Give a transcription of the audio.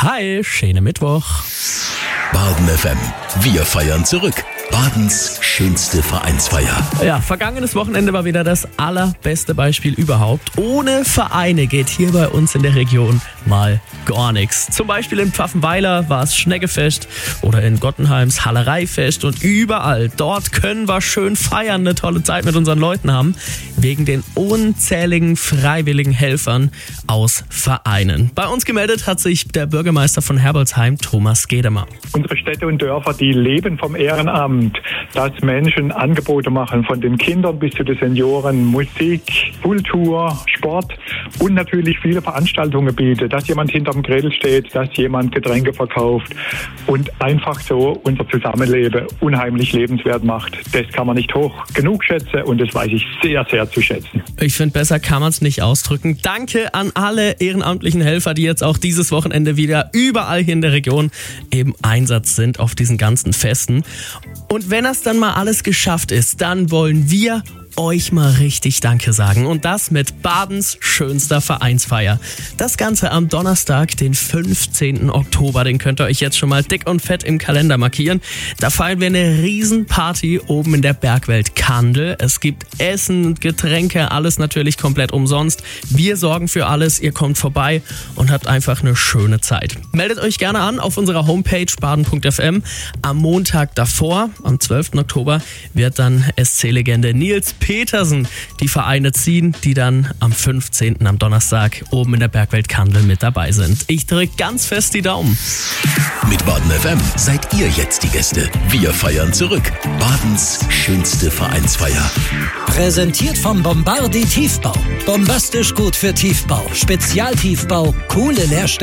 Hi, schöne Mittwoch. Baden FM. Wir feiern zurück. Badens schönste Vereinsfeier. Ja, vergangenes Wochenende war wieder das allerbeste Beispiel überhaupt. Ohne Vereine geht hier bei uns in der Region mal gar nichts. Zum Beispiel in Pfaffenweiler war es Schneggefest oder in Gottenheims Hallereifest und überall dort können wir schön feiern, eine tolle Zeit mit unseren Leuten haben, wegen den unzähligen freiwilligen Helfern aus Vereinen. Bei uns gemeldet hat sich der Bürgermeister von Herbolzheim, Thomas Gedemer. Unsere Städte und Dörfer, die leben vom Ehrenamt, dass Menschen Angebote machen, von den Kindern bis zu den Senioren, Musik, Kultur, Sport und natürlich viele Veranstaltungen bietet, dass jemand hinterm Grill steht, dass jemand Getränke verkauft und einfach so unser Zusammenleben unheimlich lebenswert macht. Das kann man nicht hoch genug schätzen und das weiß ich sehr, sehr zu schätzen. Ich finde, besser kann man es nicht ausdrücken. Danke an alle ehrenamtlichen Helfer, die jetzt auch dieses Wochenende wieder überall hier in der Region im Einsatz sind auf diesen ganzen Festen. Und wenn das dann mal alles geschafft ist, dann wollen wir euch mal richtig Danke sagen. Und das mit Badens schönster Vereinsfeier. Das Ganze am Donnerstag, den 15. Oktober. Den könnt ihr euch jetzt schon mal dick und fett im Kalender markieren. Da feiern wir eine Riesenparty oben in der Bergwelt Kandel. Es gibt Essen, Getränke, alles natürlich komplett umsonst. Wir sorgen für alles. Ihr kommt vorbei und habt einfach eine schöne Zeit. Meldet euch gerne an auf unserer Homepage baden.fm. Am Montag davor, am 12. Oktober, wird dann SC-Legende Nils Petersen die Vereine ziehen, die dann am 15. am Donnerstag oben in der Bergwelt Kandel mit dabei sind. Ich drücke ganz fest die Daumen. Mit Baden FM seid ihr jetzt die Gäste. Wir feiern zurück. Badens schönste Vereinsfeier. Präsentiert vom Bombardi Tiefbau. Bombastisch gut für Tiefbau. Spezialtiefbau, coole Leerstände.